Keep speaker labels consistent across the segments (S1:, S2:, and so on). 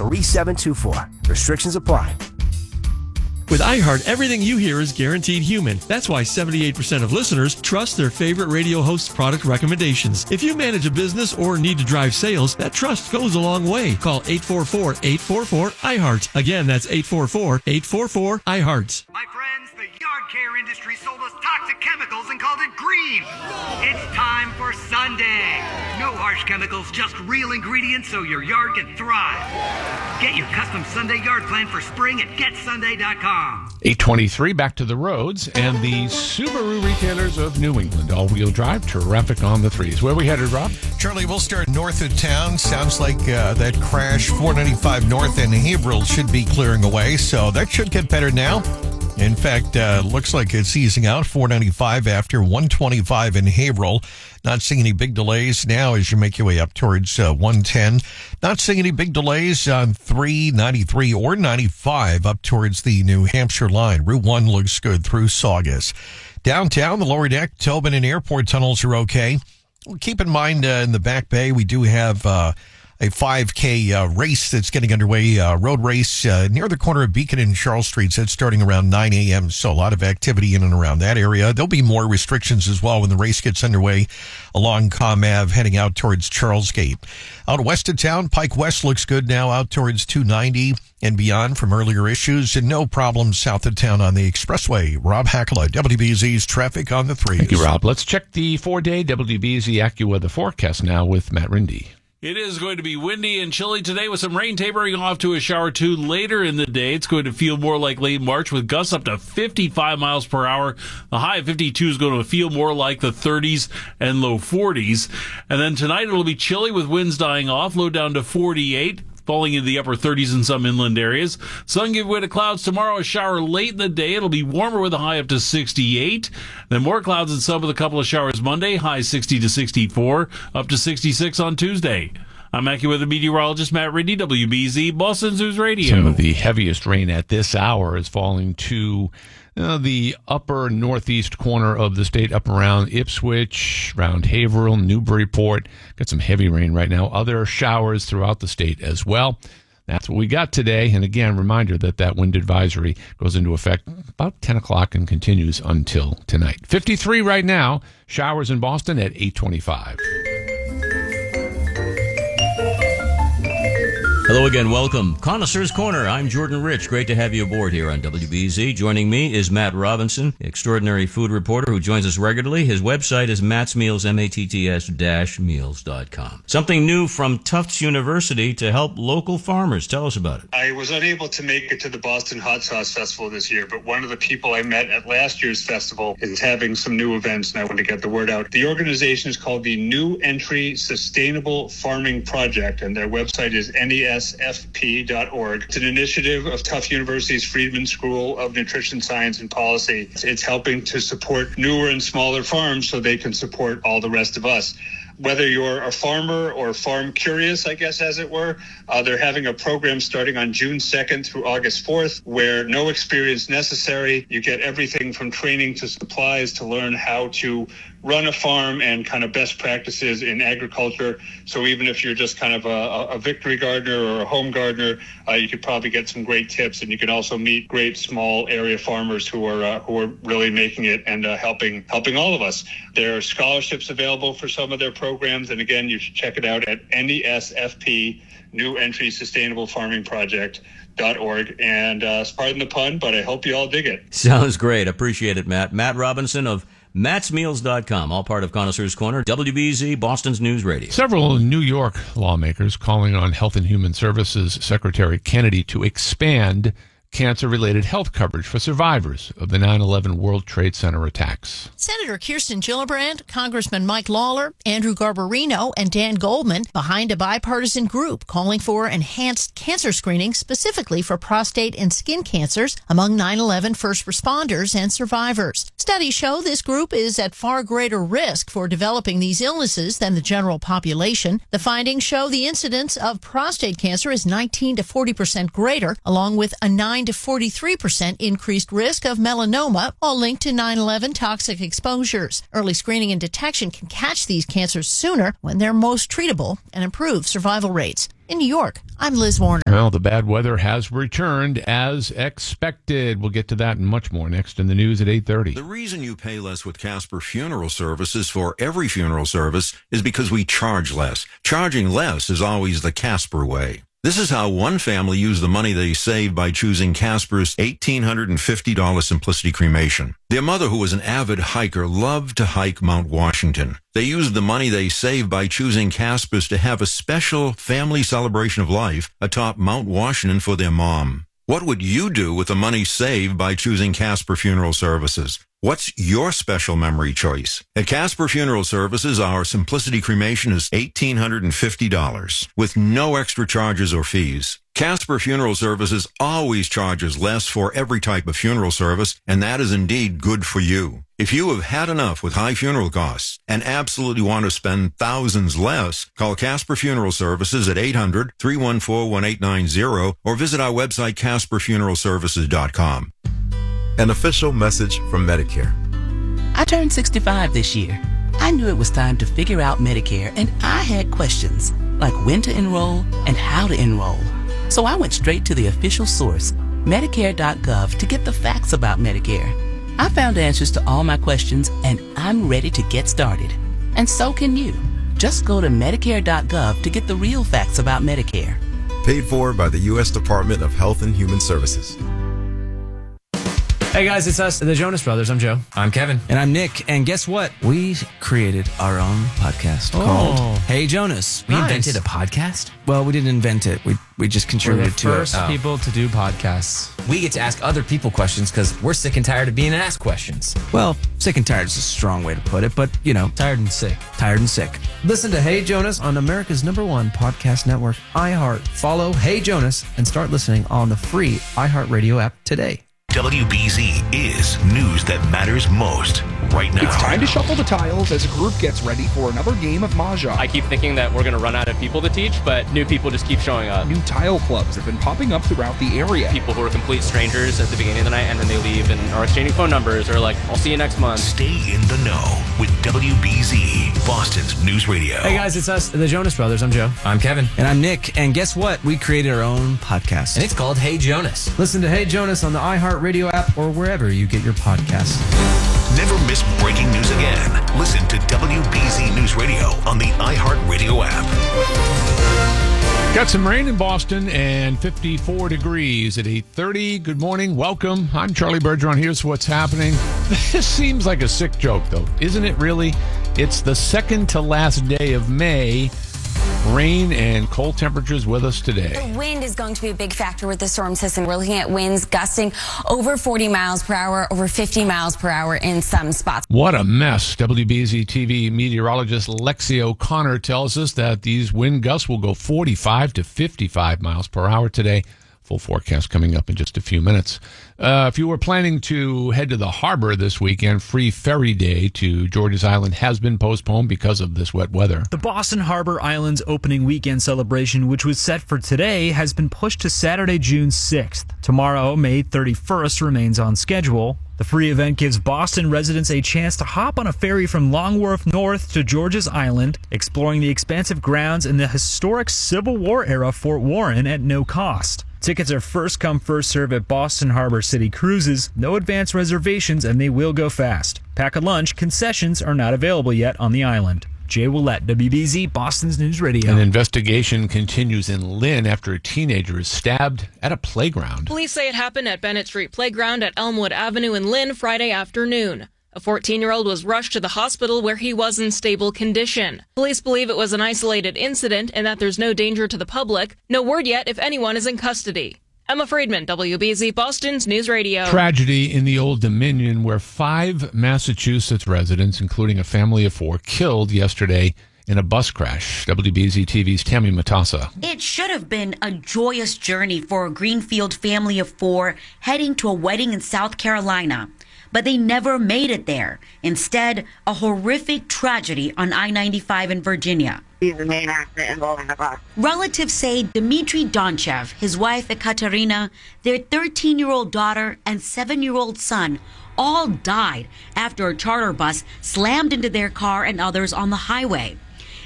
S1: 3724. Restrictions apply.
S2: With iHeart, everything you hear is guaranteed human. That's why 78% of listeners trust their favorite radio host's product recommendations. If you manage a business or need to drive sales, that trust goes a long way. Call 844-844-iHeart. Again, that's 844-844-iHeart.
S3: My friends, the yard care industry sold us toxic chemicals and called it green. It's time for Sunday. No harsh chemicals, just real ingredients so your yard can thrive. Get your custom Sunday yard plan for spring at GetSunday.com.
S4: 8:23, back to the roads, and the Subaru retailers of New England. All-wheel drive, terrific on the threes. Where we headed, Rob?
S5: Charlie, we'll start north of town. Sounds like that crash, 495 north in Haverhill, should be clearing away, so that should get better now. In fact, looks like it's easing out, 495 after 125 in Haverhill. Not seeing any big delays now as you make your way up towards 110. Not seeing any big delays on 393 or 95 up towards the New Hampshire line. Route 1 looks good through Saugus. Downtown, the lower deck, Tobin and airport tunnels are okay. Keep in mind, in the back bay, we do have a 5K race that's getting underway, road race near the corner of Beacon and Charles Streets. That's starting around 9 a.m., so a lot of activity in and around that area. There'll be more restrictions as well when the race gets underway along Com Ave, heading out towards Charles Gate. Out west of town, Pike West looks good now out towards 290 and beyond from earlier issues, and no problems south of town on the expressway. Rob Hackala, WBZ's traffic on the threes.
S4: Thank you, Rob. Let's check the 4-day WBZ AccuWeather forecast now with Matt Rindy.
S6: It is going to be windy and chilly today with some rain tapering off to a shower or two later in the day. It's going to feel more like late March with gusts up to 55 miles per hour. The high of 52 is going to feel more like the 30s and low 40s. And then tonight it'll be chilly with winds dying off, low down to 48. Falling into the upper 30s in some inland areas. Sun give way to clouds tomorrow, a shower late in the day. It'll be warmer with a high up to 68. Then more clouds and sun with a couple of showers Monday, high 60 to 64, up to 66 on Tuesday. I'm AccuWeather meteorologist Matt Rindy, WBZ, Boston News Radio.
S4: Some of the heaviest rain at this hour is falling to the upper northeast corner of the state, up around Ipswich, around Haverhill, Newburyport. Got some heavy rain right now. Other showers throughout the state as well. That's what we got today. And again, reminder that wind advisory goes into effect about 10 o'clock and continues until tonight. 53 right now. Showers in Boston at 8:25.
S7: Hello again. Welcome. Connoisseur's Corner. I'm Jordan Rich. Great to have you aboard here on WBZ. Joining me is Matt Robinson, extraordinary food reporter who joins us regularly. His website is Matt's Meals, MATTS-meals.com. Something new from Tufts University to help local farmers. Tell us about it.
S8: I was unable to make it to the Boston Hot Sauce Festival this year, but one of the people I met at last year's festival is having some new events, and I want to get the word out. The organization is called the New Entry Sustainable Farming Project, and their website is NESFP.org. It's an initiative of Tufts University's Friedman School of Nutrition Science and Policy. It's helping to support newer and smaller farms so they can support all the rest of us. Whether you're a farmer or farm curious, I guess, as it were, they're having a program starting on June 2nd through August 4th, where no experience necessary. You get everything from training to supplies to learn how to run a farm and kind of best practices in agriculture. So even if you're just kind of a victory gardener or a home gardener, you could probably get some great tips, and you can also meet great small area farmers who are really making it and helping all of us. There are scholarships available for some of their programs, and again, you should check it out at NESFP, New Entry Sustainable Farming Project.org. And pardon the pun, but I hope you all dig it.
S7: Sounds great. Appreciate it, Matt. Matt Robinson of MattsMeals.com, all part of Connoisseur's Corner, WBZ, Boston's News Radio.
S4: Several New York lawmakers calling on Health and Human Services Secretary Kennedy to expand cancer-related health coverage for survivors of the 9/11 World Trade Center attacks.
S9: Senator Kirsten Gillibrand, Congressman Mike Lawler, Andrew Garbarino, and Dan Goldman behind a bipartisan group calling for enhanced cancer screening specifically for prostate and skin cancers among 9/11 first responders and survivors. Studies show this group is at far greater risk for developing these illnesses than the general population. The findings show the incidence of prostate cancer is 19 to 40% greater, along with a 9 to 43% increased risk of melanoma, all linked to 9/11 toxic exposures. Early screening and detection can catch these cancers sooner when they're most treatable and improve survival rates. In New York, I'm Liz Warner.
S4: Well, the bad weather has returned as expected. We'll get to that and much more next in the news at 8:30.
S1: The reason you pay less with Casper Funeral Services for every funeral service is because we charge less. Charging less is always the Casper way. This is how one family used the money they saved by choosing Casper's $1,850 Simplicity Cremation. Their mother, who was an avid hiker, loved to hike Mount Washington. They used the money they saved by choosing Casper's to have a special family celebration of life atop Mount Washington for their mom. What would you do with the money saved by choosing Casper Funeral Services? What's your special memory choice? At Casper Funeral Services, our Simplicity Cremation is $1,850 with no extra charges or fees. Casper Funeral Services always charges less for every type of funeral service, and that is indeed good for you. If you have had enough with high funeral costs and absolutely want to spend thousands less, call Casper Funeral Services at 800-314-1890 or visit our website, CasperFuneralServices.com.
S10: An official message from Medicare.
S11: I turned 65 this year. I knew it was time to figure out Medicare, and I had questions, like when to enroll and how to enroll. So I went straight to the official source, Medicare.gov, to get the facts about Medicare. I found answers to all my questions, and I'm ready to get started. And so can you. Just go to Medicare.gov to get the real facts about Medicare.
S10: Paid for by the U.S. Department of Health and Human Services.
S12: Hey guys, it's us, the Jonas Brothers. I'm Joe.
S13: I'm Kevin.
S12: And I'm Nick. And guess what? We created our own podcast called Hey Jonas.
S13: We invented a podcast?
S12: Well, we didn't invent it. We just contributed to it.
S13: We're the first people to do podcasts. We get to ask other people questions because we're sick and tired of being asked questions.
S12: Well, sick and tired is a strong way to put it, but, you know.
S13: Tired and sick.
S12: Tired and sick. Listen to Hey Jonas on America's #1 podcast network, iHeart. Follow Hey Jonas and start listening on the free iHeartRadio app today.
S14: WBZ is news that matters most right now.
S15: It's time to shuffle the tiles as a group gets ready for another game of Mahjong.
S16: I keep thinking that we're going to run out of people to teach, but new people just keep showing up.
S15: New tile clubs have been popping up throughout the area.
S16: People who are complete strangers at the beginning of the night, and then they leave and are exchanging phone numbers or like, I'll see you next month.
S14: Stay in the know with WBZ, Boston's News Radio.
S12: Hey guys, it's us, the Jonas Brothers. I'm Joe.
S13: I'm Kevin.
S12: And I'm Nick. And guess what? We created our own podcast.
S13: And it's called Hey Jonas.
S12: Listen to Hey Jonas on the iHeartRadio app or wherever you get your podcasts.
S14: Never miss breaking news again. Listen to WBZ News Radio on the iHeartRadio app.
S4: Got some rain in Boston and 54 degrees at 8:30. Good morning. Welcome. I'm Charlie Bergeron. Here's what's happening. This seems like a sick joke, though. Isn't it really? It's the second to last day of May. Rain and cold temperatures with us today.
S17: The wind is going to be a big factor with the storm system. We're looking at winds gusting over 40 miles per hour, over 50 miles per hour in some spots.
S4: What a mess. WBZ TV meteorologist Lexi O'Connor tells us that these wind gusts will go 45 to 55 miles per hour today. Full forecast coming up in just a few minutes. If you were planning to head to the harbor this weekend, Free Ferry Day to George's Island has been postponed because of this wet weather.
S18: The Boston Harbor Island's opening weekend celebration, which was set for today, has been pushed to Saturday, June 6th. Tomorrow, May 31st, remains on schedule. The free event gives Boston residents a chance to hop on a ferry from Long Wharf North to George's Island, exploring the expansive grounds in the historic Civil War era Fort Warren at no cost. Tickets are first come, first serve at Boston Harbor City Cruises. No advance reservations, and they will go fast. Pack a lunch. Concessions are not available yet on the island. Jay Willett, WBZ, Boston's News Radio.
S4: An investigation continues in Lynn after a teenager is stabbed at a playground.
S19: Police say it happened at Bennett Street Playground at Elmwood Avenue in Lynn Friday afternoon. A 14-year-old was rushed to the hospital where he was in stable condition. Police believe it was an isolated incident and that there's no danger to the public. No word yet if anyone is in custody. Emma Friedman, WBZ, Boston's News Radio.
S4: Tragedy in the Old Dominion where 5 Massachusetts residents, including a family of 4, killed yesterday in a bus crash. WBZ TV's Tammy Matassa.
S20: It should have been a joyous journey for a Greenfield family of 4 heading to a wedding in South Carolina. But they never made it there. Instead, a horrific tragedy on I-95 in Virginia.
S21: He's the main accident involving the bus.
S20: Relatives say Dmitry Donchev, his wife Ekaterina, their 13-year-old daughter, and 7-year-old son all died after a charter bus slammed into their car and others on the highway.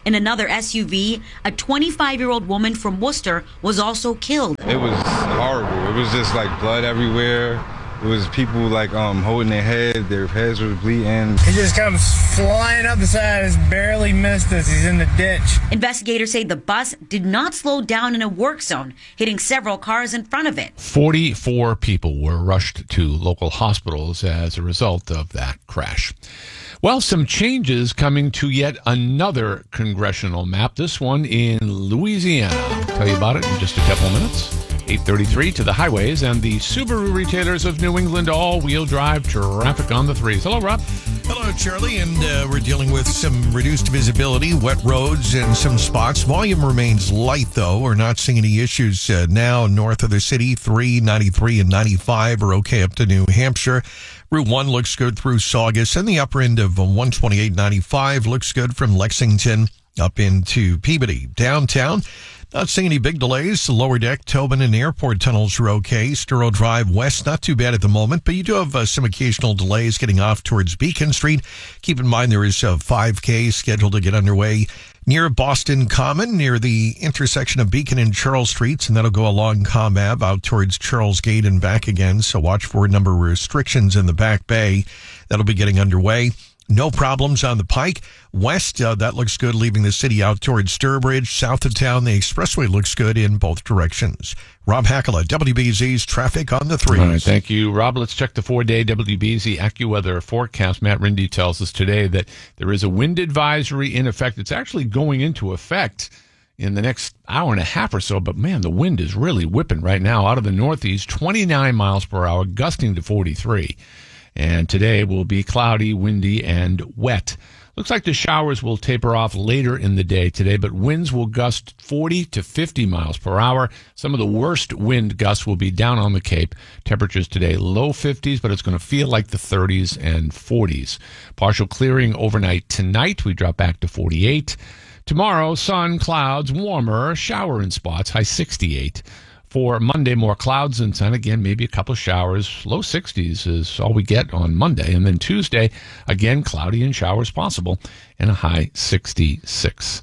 S20: In another SUV, a 25-year-old woman from Worcester was also killed.
S2: It was horrible. It was just like blood everywhere. It was people like holding their heads were bleeding.
S22: He just comes flying up the side, just barely missed us. He's in the ditch.
S20: Investigators say the bus did not slow down in a work zone, hitting several cars in front of it.
S4: 44 people were rushed to local hospitals as a result of that crash. Well, some changes coming to yet another congressional map, this one in Louisiana. I'll tell you about it in just a couple of minutes. 8:33 to the highways and the Subaru retailers of New England all-wheel drive traffic on the threes. Hello, Rob.
S5: Hello, Charlie. And we're dealing with some reduced visibility, wet roads, and some spots. Volume remains light, though. We're not seeing any issues now north of the city. 3, 93, and 95 are okay up to New Hampshire. Route 1 looks good through Saugus, and the upper end of 128-95 looks good from Lexington up into Peabody. Downtown, not seeing any big delays. The lower deck, Tobin, and airport tunnels are okay. Sturrow Drive West, not too bad at the moment, but you do have some occasional delays getting off towards Beacon Street. Keep in mind there is a 5K scheduled to get underway near Boston Common, near the intersection of Beacon and Charles Streets, and that'll go along Comm Ave out towards Charles Gate and back again. So watch for a number of restrictions in the Back Bay. That'll be getting underway. No problems on the Pike. West, that looks good, leaving the city out towards Sturbridge. South of town, the expressway looks good in both directions. Rob Hackala, WBZ's Traffic on the Threes.
S4: All right, thank you, Rob. Let's check the 4-day WBZ AccuWeather forecast. Matt Rindy tells us today that there is a wind advisory in effect. It's actually going into effect in the next hour and a half or so, but man, the wind is really whipping right now out of the northeast, 29 miles per hour, gusting to 43. And today will be cloudy, windy, and wet. Looks like the showers will taper off later in the day today, but winds will gust 40 to 50 miles per hour. Some of the worst wind gusts will be down on the Cape. Temperatures today, low 50s, but it's going to feel like the 30s and 40s. Partial clearing overnight tonight. We drop back to 48. Tomorrow, sun, clouds, warmer, shower in spots, high 68. For Monday, more clouds and sun. Again, maybe a couple showers. Low 60s is all we get on Monday. And then Tuesday, again, cloudy and showers possible, and a high 66.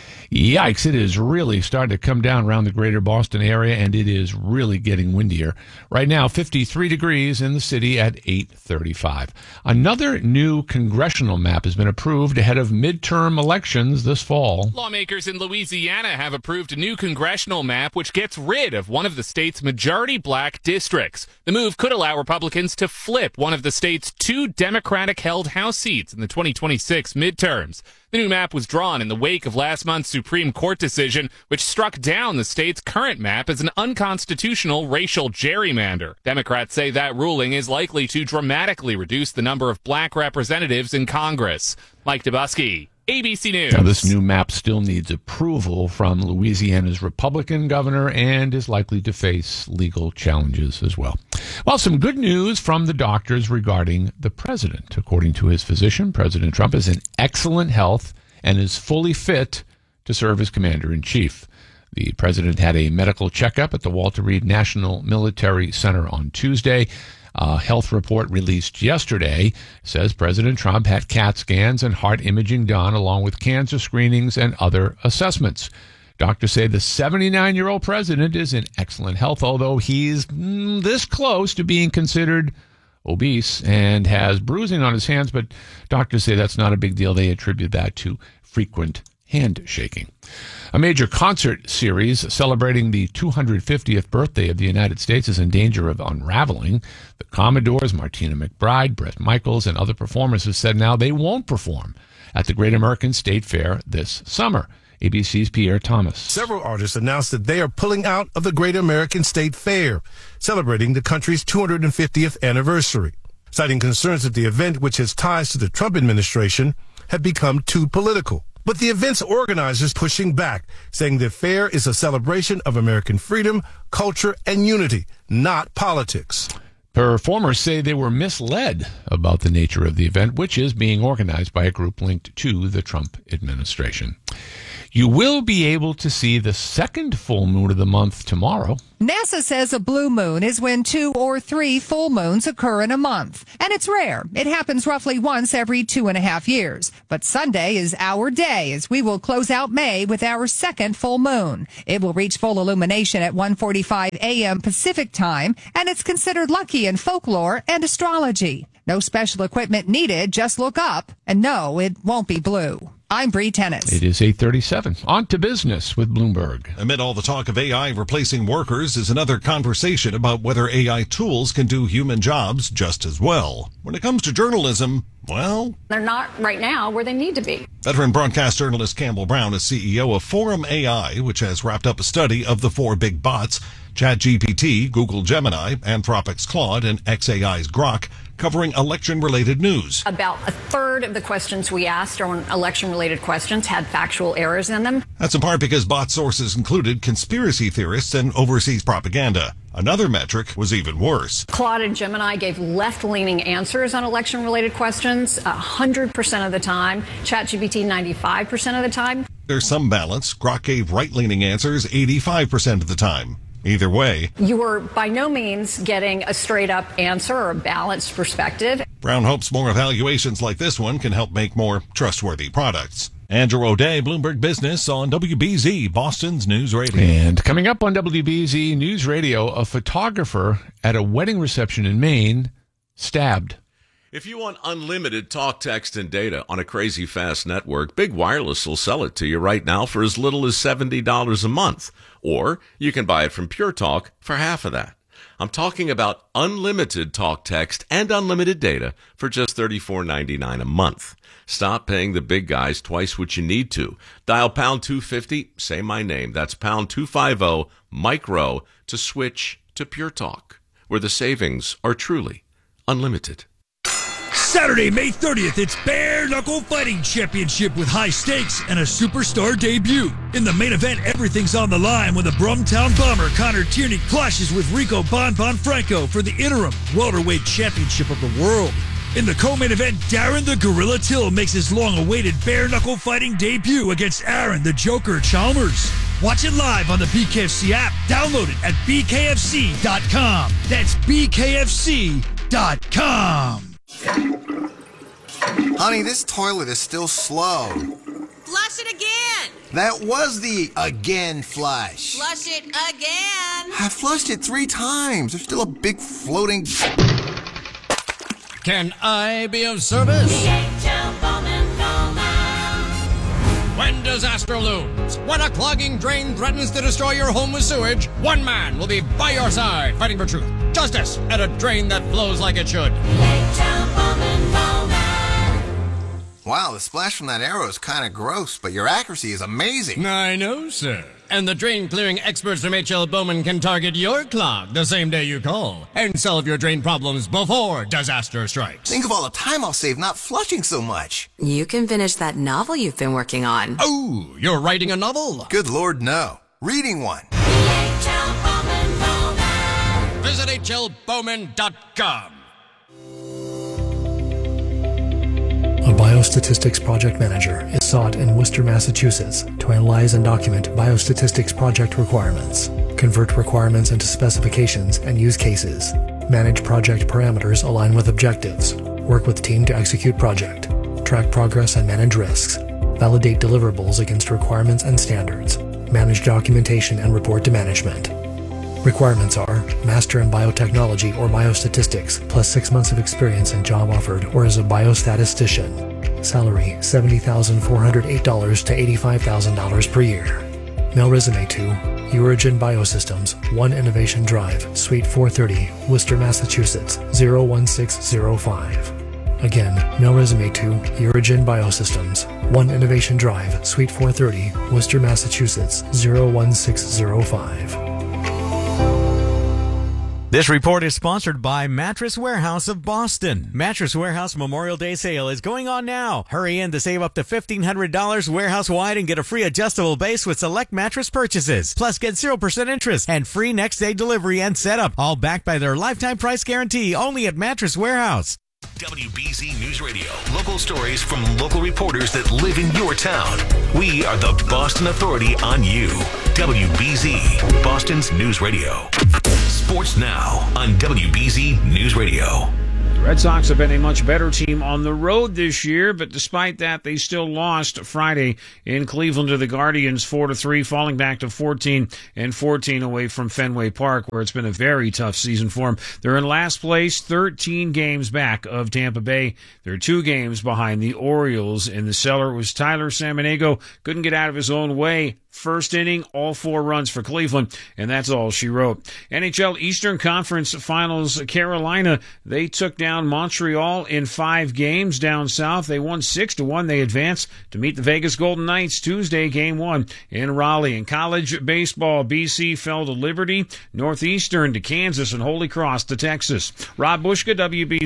S4: Yikes, it is really starting to come down around the greater Boston area, and it is really getting windier. Right now, 53 degrees in the city at 8:35. Another new congressional map has been approved ahead of midterm elections this fall.
S23: Lawmakers in Louisiana have approved a new congressional map which gets rid of one of the state's majority black districts. The move could allow Republicans to flip one of the state's 2 Democratic-held House seats in the 2026 midterms. The new map was drawn in the wake of last month's Supreme Court decision, which struck down the state's current map as an unconstitutional racial gerrymander. Democrats say that ruling is likely to dramatically reduce the number of black representatives in Congress. Mike Dubusky, ABC News.
S4: Now, this new map still needs approval from Louisiana's Republican governor and is likely to face legal challenges as well. Well, some good news from the doctors regarding the president. According to his physician, President Trump is in excellent health and is fully fit to serve as commander-in-chief. The president had a medical checkup at the Walter Reed National Military Center on Tuesday. A health report released yesterday says President Trump had CAT scans and heart imaging done, along with cancer screenings and other assessments. Doctors say the 79-year-old president is in excellent health, although he's this close to being considered obese and has bruising on his hands, but doctors say that's not a big deal. They attribute that to frequent handshaking. A major concert series celebrating the 250th birthday of the United States is in danger of unraveling. The Commodores, Martina McBride, Bret Michaels, and other performers have said now they won't perform at the Great American State Fair this summer. ABC's Pierre Thomas.
S24: Several artists announced that they are pulling out of the Great American State Fair, celebrating the country's 250th anniversary, citing concerns that the event, which has ties to the Trump administration, had become too political. But the event's organizers pushing back, saying the fair is a celebration of American freedom, culture, and unity, not politics.
S4: Performers say they were misled about the nature of the event, which is being organized by a group linked to the Trump administration. You will be able to see the second full moon of the month tomorrow.
S3: NASA says a blue moon is when 2 or 3 full moons occur in a month. And it's rare. It happens roughly once every 2.5 years. But Sunday is our day as we will close out May with our second full moon. It will reach full illumination at 1:45 a.m. Pacific time, and it's considered lucky in folklore and astrology. No special equipment needed, just look up. And no, it won't be blue. I'm Bree Tennis.
S4: It is 8:37. On to business with Bloomberg.
S6: Amid all the talk of AI replacing workers is another conversation about whether AI tools can do human jobs just as well. When it comes to journalism, well,
S7: they're not right now where they need to be.
S6: Veteran broadcast journalist Campbell Brown is CEO of Forum AI, which has wrapped up a study of the 4 big bots, ChatGPT, Google Gemini, Anthropic's Claude, and xAI's Grok, covering election-related news.
S7: About a third of the questions we asked on election-related questions had factual errors in them.
S6: That's in part because bot sources included conspiracy theorists and overseas propaganda. Another metric was even worse.
S7: Claude and Gemini gave left-leaning answers on election-related questions 100% of the time. ChatGPT 95% of the time.
S6: There's some balance. Grok gave right-leaning answers 85% of the time. Either way,
S7: you are by no means getting a straight-up answer or a balanced perspective.
S6: Brown hopes more evaluations like this one can help make more trustworthy products. Andrew O'Day, Bloomberg Business on WBZ, Boston's News Radio.
S4: And coming up on WBZ News Radio, a photographer at a wedding reception in Maine stabbed.
S8: If you want unlimited talk, text, and data on a crazy fast network, Big Wireless will sell it to you right now for as little as $70 a month. Or you can buy it from Pure Talk for half of that. I'm talking about unlimited talk, text, and unlimited data for just $34.99 a month. Stop paying the big guys twice what you need to. Dial pound 250, say my name. That's pound 250 micro to switch to Pure Talk, where the savings are truly unlimited.
S25: Saturday, May 30th, it's Bare Knuckle Fighting Championship with high stakes and a superstar debut. In the main event, everything's on the line when the Brumtown Bomber Connor Tierney clashes with Rico Bon Franco for the interim welterweight championship of the world. In the co-main event, Darren the Gorilla Till makes his long-awaited Bare Knuckle Fighting debut against Aaron the Joker Chalmers. Watch it live on the BKFC app. Download it at bkfc.com. That's bkfc.com.
S26: Honey, this toilet is still slow.
S27: Flush it again.
S26: That was the again flush.
S27: Flush it again.
S26: I flushed it 3 times. There's still a big floating...
S28: Can I be of service? When disaster looms, when a clogging drain threatens to destroy your home with sewage, one man will be by your side fighting for truth, justice, and a drain that flows like it should.
S26: Wow, the splash from that arrow is kind of gross, but your accuracy is amazing.
S28: I know, sir. And the drain clearing experts from H.L. Bowman can target your clog the same day you call and solve your drain problems before disaster strikes.
S26: Think of all the time I'll save not flushing so much.
S29: You can finish that novel you've been working on.
S28: Oh, you're writing a novel?
S26: Good Lord, no. Reading one.
S28: Visit hlbowman.com.
S30: A biostatistics project manager is sought in Worcester, Massachusetts to analyze and document biostatistics project requirements, convert requirements into specifications and use cases, manage project parameters aligned with objectives, work with team to execute project, track progress and manage risks, validate deliverables against requirements and standards, manage documentation and report to management. Requirements are Master in Biotechnology or Biostatistics, plus 6 months of experience in job offered or as a biostatistician. Salary $70,408 to $85,000 per year. Mail resume to Urigen Biosystems, 1 Innovation Drive, Suite 430, Worcester, Massachusetts, 01605. Again, mail resume to Urigen Biosystems, 1 Innovation Drive, Suite 430, Worcester, Massachusetts, 01605.
S31: This report is sponsored by Mattress Warehouse of Boston. Mattress Warehouse Memorial Day sale is going on now. Hurry in to save up to $1,500 warehouse-wide and get a free adjustable base with select mattress purchases. Plus, get 0% interest and free next-day delivery and setup, all backed by their lifetime price guarantee only at Mattress Warehouse.
S1: WBZ News Radio. Local stories from local reporters that live in your town. We are the Boston Authority on you. WBZ, Boston's News Radio. Sports now on WBZ News Radio.
S9: The Red Sox have been a much better team on the road this year, but despite that, they still lost Friday in Cleveland to the Guardians 4-3, falling back to 14-14 away from Fenway Park, where it's been a very tough season for them. They're in last place, 13 games back of Tampa Bay. They're 2 games behind the Orioles. In the cellar was Tyler Samaniego. Couldn't get out of his own way. First inning, all 4 runs for Cleveland, and that's all she wrote. NHL Eastern Conference Finals, Carolina, they took down Montreal in 5 games down south. They won 6-1. They advanced to meet the Vegas Golden Knights Tuesday, Game 1 in Raleigh. In college baseball, BC fell to Liberty, Northeastern to Kansas, and Holy Cross to Texas. Rob Bushka, WB.